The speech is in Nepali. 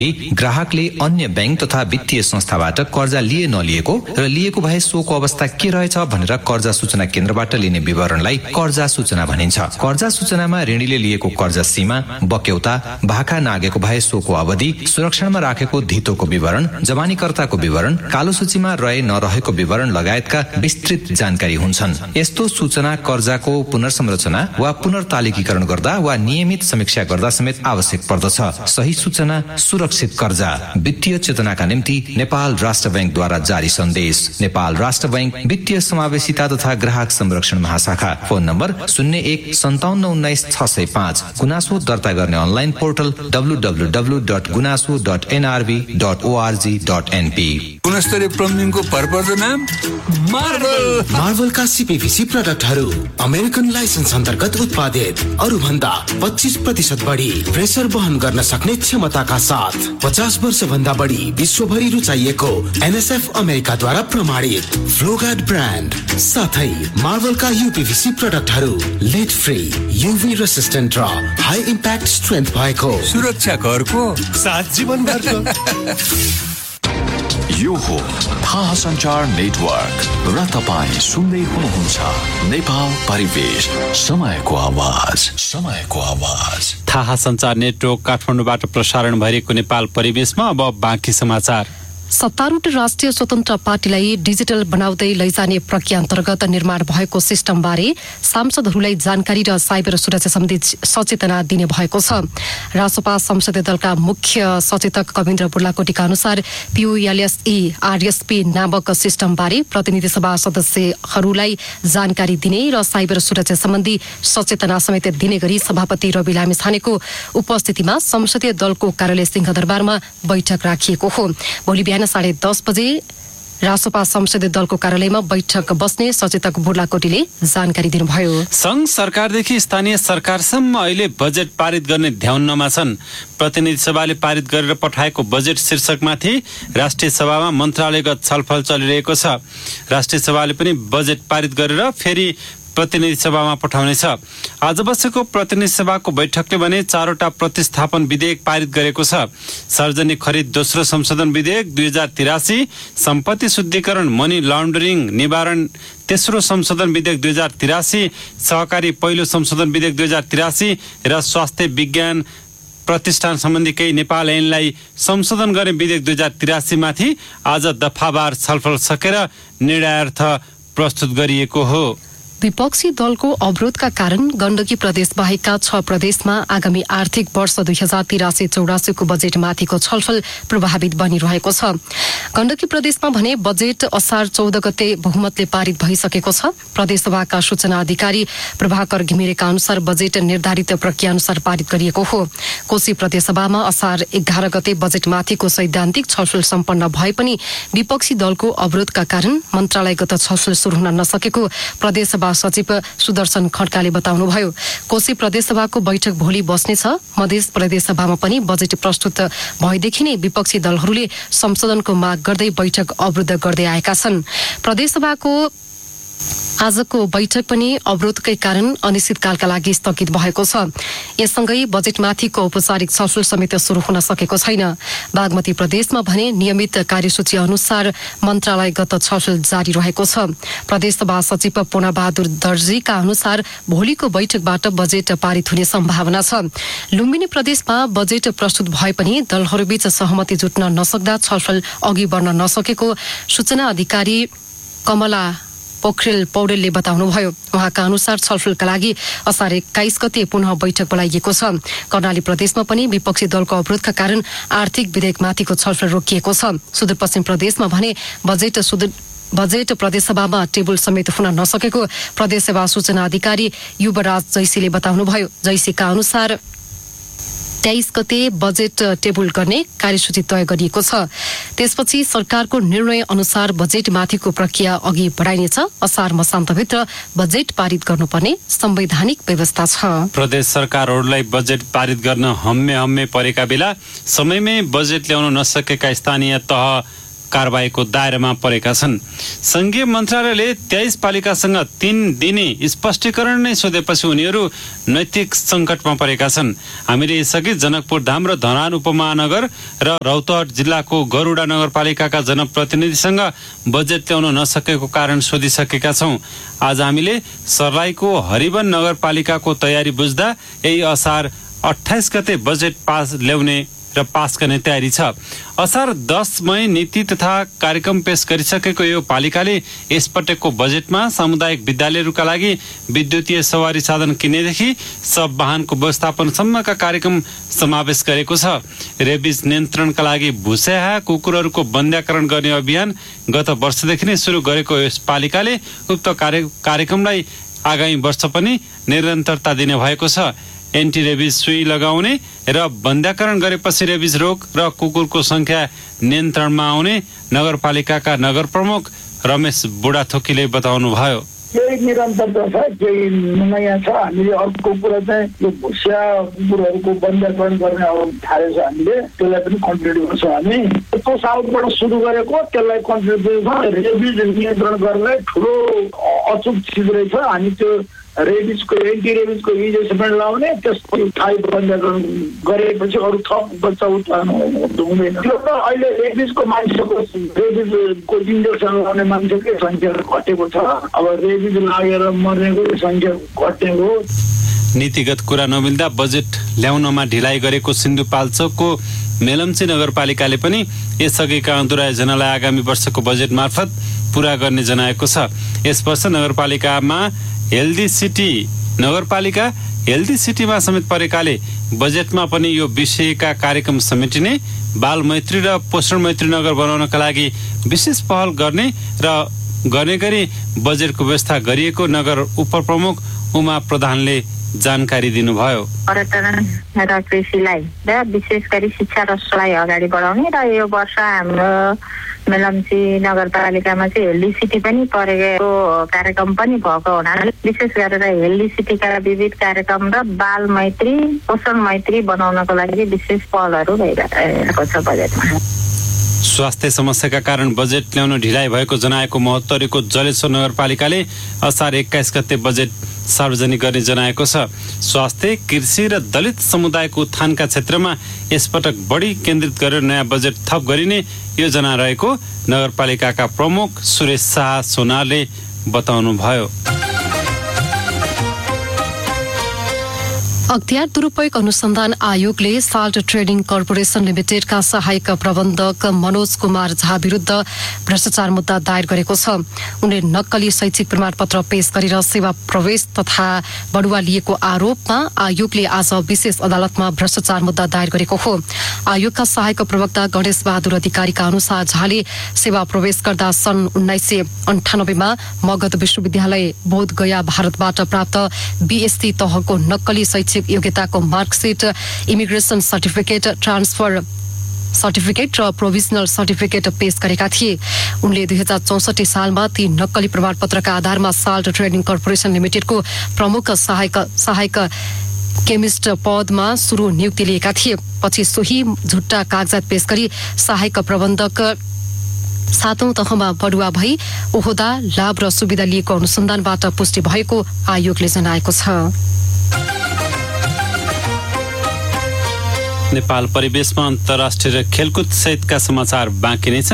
ग्राहकले अन्य बैंक तथा वित्तीय संस्थाबाट कर्जा लिए नलिएको र लिएको भए सोको अवस्था के रहेछ भनेर कर्जा सूचना केन्द्रबाट लिने विवरणलाई कर्जा सूचना भनिन्छ। कर्जा सूचनामा ऋणीले लिएको कर्जा सीमा, बक्यौता, भाका नागेको भए सोको अवधि, सुरक्षामा राखेको धितोको विवरण, जमानीकर्ताको विवरण, कालो सूचीमा रहे नरहेको विवरण लगायतका विस्तृत जानकारी हुन्छन्। यस्तो सूचना कर्जाको पुनर्संरचना वा पुनर्तालिकीकरण गर्दा वा नियमित समीक्षा गर्दा समेत आवश्यक पर्दछ। सही सूचना, सुरक्षित कर्जा। वित्तीय चेतनाका निम्ति नेपाल राष्ट्र बैंकद्वारा जारी सन्देश। नेपाल राष्ट्र बैंक वित्तीय समावेशिता तथा ग्राहक संरक्षण महाशाखा। फोन नम्बर 015719 गुनासो दर्ता गर्ने अनलाइन पोर्टल www.gunaso.nrv.org.np। गुणस्तरीय प्लम्बिङको भरपर्दो नाम मार्वलका सीपीवीसी प्रोडक्टहरू अमेरिकन लाइसेन्स अन्तर्गत उत्पादित, अरू भन्दा 25% बढी प्रेसर वहन गर्न सक्ने क्षमताका साथ 50 वर्ष भन्दा बढी विश्वभरि रुचाइएको NSF अमेरिकाद्वारा प्रमाणित फ्लोगार्ड ब्रान्ड साथै मार्वलका यूपीवीसी प्रोडक्टहरू लेड फ्री, यूभी रेसिस्टेन्ट र हाई इम्प्याक्ट स्ट्रेन्थ भएको सुरक्षा घरको साथ जीवनभरको। यो हो थाहा सञ्चार नेटवर्क र तपाईँ सुन्दै हुनुहुन्छ नेपाल परिवेश, समयको आवाज। थाहा सञ्चार नेटवर्क काठमाडौँबाट प्रसारण भइरहेको नेपाल परिवेशमा अब बाँकी समाचार। सत्तारूढ राष्ट्रिय स्वतन्त्र पार्टीलाई डिजिटल बनाउँदै लैजाने प्रक्रिया अन्तर्गत निर्माण भएको सिस्टमबारे सांसदहरूलाई जानकारी र साइबर सुरक्षा सम्बन्धी सचेतना दिने भएको छ। रासपा संसदीय दलका मुख्य सचेतक कविन्द्र बुर्लाकोटीका अनुसार PULSE RSP नामक सिस्टमबारे प्रतिनिधि सभा सदस्यहरूलाई जानकारी दिने र साइबर सुरक्षा सम्बन्धी सचेतना समेत दिने गरी सभापति रवि लामिछानेको उपस्थितिमा संसदीय दलको कार्यालय सिंहदरबारमा बैठक राखिएको हो। भोलि बिहान 10:30 बजे रासपा संसदीय दलको कार्यालयमा बैठक बस्ने सचेतक बुर्लाकोटीले जानकारी दिनुभयो। संघ सरकारदेखि स्थानीय सरकारसम्म अहिले बजेट पारित गर्ने ध्याउन्नमा छन्। प्रतिनिधि सभाले पारित गरेर पठाएको बजेट शीर्षकमाथि राष्ट्रिय सभामा मन्त्रालयगत छलफल चलिरहेको छ। राष्ट्रिय सभाले पनि बजेट पारित गरेर फेरि प्रतिनिधि सभामा पठाउनेछ। आज बसेको प्रतिनिधि सभाको बैठकले भने 4वटा प्रतिस्थापन विधेयक पारित गरेको छ। सार्वजनिक खरिद दोस्रो संशोधन विधेयक 2083, सम्पत्ति शुद्धिकरण मनी लन्डरिङ निवारण तेस्रो संशोधन विधेयक 2083, सहकारी पहिलो संशोधन विधेयक 2083 र स्वास्थ्य विज्ञान प्रतिष्ठान सम्बन्धी केही नेपाल ऐनलाई संशोधन गर्ने विधेयक 2083 माथि आज दफावार छलफल सकेर निर्णयार्थ प्रस्तुत गरिएको हो। विपक्षी दलको अवरोधका कारण गण्डकी प्रदेश बाहेकका 6 प्रदेशमा आगामी आर्थिक वर्ष 2083-84 को बजेटमाथिको छलफल प्रभावित बनिरहेको छ। गण्डकी प्रदेशमा भने बजेट असार 14 गते बहुमतले पारित भइसकेको छ। प्रदेशसभाका सूचना अधिकारी प्रभाकर घिमिरेका अनुसार बजेट निर्धारित प्रक्रिया अनुसार पारित गरिएको हो। कोशी प्रदेशसभामा असार 11 गते बजेटमाथिको सैद्धान्तिक छलफल सम्पन्न भए पनि विपक्षी दलको अवरोधका कारण मन्त्रालयगत छलफल सुरु हुन नसकेको प्रदेशसभा सचिव सुदर्शन खड्काले बताउनुभयो। कोशी प्रदेशसभाको बैठक भोलि बस्नेछ। मधेस प्रदेशसभामा पनि बजेट प्रस्तुत भएदेखि नै विपक्षी दलहरूले संशोधनको माग गर्दै बैठक अवरुद्ध गर्दै आएका छन्। प्रदेशसभाको आजको बैठक पनि अवरोधकै कारण अनिश्चितकालका लागि स्थगित भएको छ। यससँगै बजेटमाथिको औपचारिक छलफल समेत सुरु हुन सकेको छैन। बागमती प्रदेशमा भने नियमित कार्यसूची अनुसार मन्त्रालयगत छलफल जारी रहेको छ। प्रदेशसभा सचिव पूर्णबहादुर दर्जीका अनुसार भोलिको बैठकबाट बजेट पारित हुने सम्भावना छ। लुम्बिनी प्रदेशमा बजेट प्रस्तुत भए पनि दलहरूबीच सहमति जुट्न नसक्दा छलफल अघि बढ्न नसकेको सूचना अधिकारी कमला पोखरेल पौडेलले बताउनुभयो। उहाँका अनुसार छलफलका लागि असार 21 गते पुनः बैठक बोलाइएको छ। कर्णाली प्रदेशमा पनि विपक्षी दलको अवरोधका कारण आर्थिक विधेयकमाथिको छलफल रोकिएको छ। सुदूरपश्चिम प्रदेशमा भने बजेट प्रदेशसभामा टेबल समेत हुन नसकेको प्रदेशसभा सूचना अधिकारी युवराज जैसीले बताउनुभयो। जैसीका अनुसार 23 गते बजेट टेबल गर्ने कार्यसूची तय गरिएको छ। त्यसपछि सरकारको निर्णय अनुसार बजेटमाथिको प्रक्रिया अघि बढाइनेछ। असार मसान्तभित्र बजेट पारित गर्नुपर्ने संवैधानिक व्यवस्था छ। प्रदेश सरकारहरूलाई बजेट पारित गर्न हम्मे परेका बेला समयमै बजेट ल्याउन नसकेका स्थानीय तह कारबाहीको दायरामा परेका छन्। संघीय मन्त्रालयले 23 पालिकासँग 3 दिने स्पष्टीकरण नै सोधेपछि उनीहरू नैतिक सङ्कटमा परेका छन्। हामीले यसअघि जनकपुर धाम र धरान उपमहानगर र रौतहट जिल्लाको गरुडा नगरपालिकाका जनप्रतिनिधिसँग बजेट ल्याउन नसकेको कारण सोधिसकेका छौँ। आज हामीले सर्लाहीको हरिवन नगरपालिकाको तयारी बुझ्दा यही असार 28 गते बजेट ल्याउने र पास गर्ने तयारी छ। असार 10 मई नीति तथा कार्यक्रम पेश गरिसकेको यो पालिकाले यसपटकको बजेटमा सामुदायिक विद्यालयहरूका लागि विद्युतीय सवारी साधन किन्नेदेखि सब वाहनको व्यवस्थापनसम्मका कार्यक्रम समावेश गरेको छ। रेबिज नियन्त्रणका लागि भुस्याहा कुकुरहरूको बन्ध्याकरण गर्ने अभियान गत वर्षदेखि नै सुरु गरेको यस पालिकाले उक्त कार्यक्रमलाई आगामी वर्ष पनि निरन्तरता दिने भएको छ। एन्टी रेबिज सुई लगाउने र बन्ध्याकरण गरेपछि रेबिज रोग र कुकुरको संख्या नियन्त्रणमा आउने नगरपालिकाका नगर प्रमुख रमेश बुढाथोकीले बताउनुभयो। केही निरन्तरता छ, केही नयाँ छ। हामीले अर्को कुरा चाहिँ यो भुस्या कुकुरहरूको बन्ध्याकरण गर्ने अब थालेछ, हामीले त्यसलाई पनि कन्टिन्यू गर्छौँ। हामी त्यो साउथबाट सुरु गरेको त्यसलाई कन्टिन्यू गर्छौँ। रेबिज नियन्त्रण गर्नलाई ठुलो अचुक चिज रहेछ। हामी त्यो रेबिजको एन्टी रेबिजको इन्जेक्सन लाउने, त्यसको थाई बन्ध्याकरण गरेपछि अरू थप बच्चा उत्पादन हुँदैन। त्यो त अहिले रेबिजको मान्छेको रेबिजको इन्जेक्सन लाउने मान्छेकै सङ्ख्या घटेको छ। अब रेबिज लागेर मर्नेको सङ्ख्या घटेको। नीतिगत कुरा नमिल्दा बजेट ल्याउनमा ढिलाइ गरेको सिन्धुपाल्चोकको मेलम्ची नगरपालिकाले पनि यसअघिका अधुरा योजनालाई आगामी वर्षको बजेट मार्फत पूरा गर्ने जनाएको छ। यस वर्ष नगरपालिकामा हेल्दी सिटीमा समेत परेकाले बजेटमा पनि यो विषयका कार्यक्रम समेटिने, बाल मैत्री र पोषण मैत्री नगर बनाउनका लागि विशेष पहल गर्ने गरी बजेटको व्यवस्था गरिएको नगर उपप्रमुख उमा प्रधानले जानकारी दिनुभयो। पर्यटन र कृषिलाई र विशेष गरी शिक्षा रसलाई अगाडि बढाउने र यो वर्ष हाम्रो मेलम्ची नगरपालिकामा चाहिँ हेल्दी सिटी पनि परेको कार्यक्रम पनि भएको हुनाले विशेष गरेर हेल्दी सिटीका विविध कार्यक्रम र बाल मैत्री पोषण मैत्री बनाउनको लागि विशेष पहलहरू भइरहेको छ बजेटमा। स्वास्थ्य समस्याका कारण बजेट ल्याउन ढिलाइ भएको जनाएको महोत्तरीको जलेश्वर नगरपालिकाले असार 21 गते बजेट सार्वजनिक गर्ने जनाएको छ। स्वास्थ्य, कृषि र दलित समुदायको उत्थानका क्षेत्रमा यसपटक बढी केन्द्रित गरेर नयाँ बजेट थप गरिने योजना रहेको नगरपालिकाका प्रमुख सुरेश शाह सोनारले बताउनुभयो। अख्तियार दुरुपयोग अनुसन्धान आयोगले साल्ट ट्रेडिङ कर्पोरेसन लिमिटेडका सहायक प्रबन्धक मनोज कुमार झा विरुद्ध भ्रष्टाचार मुद्दा दायर गरेको छ। उनले नक्कली शैक्षिक प्रमाणपत्र पेश गरेर सेवा प्रवेश तथा बढुवा लिएको आरोपमा आयोगले आज विशेष अदालतमा भ्रष्टाचार मुद्दा दायर गरेको हो। आयोगका सहायक प्रवक्ता गणेश बहादुर अधिकारीका अनुसार झाले सेवा प्रवेश गर्दा सन् 1998 मा मगध विश्वविद्यालय बोधगया भारतबाट प्राप्त बीएससी तहको नक्कली शैक्षिक योग्यताको marksheet, immigration certificate, transfer certificate र प्रोभिजनल सर्टिफिकेट पेश गरेका थिए। उनले 2064 सालमा ती नक्कली प्रमाणपत्रका आधारमा साल्ट ट्रेडिङ कर्पोरेसन लिमिटेडको प्रमुख सहायक केमिस्ट पदमा सुरु नियुक्ति लिएका थिए। पछि सोही झुट्टा कागजात पेश गरी सहायक प्रबन्धक 7औं तहमा बढुवा भई ओहदा, लाभ र सुविधा लिएको अनुसन्धानबाट पुष्टि भएको आयोगले जनाएको छ। नेपाल परिवेशमा अन्तर्राष्ट्रिय खेलकुद सहितका समाचार बाँकी नै छन्।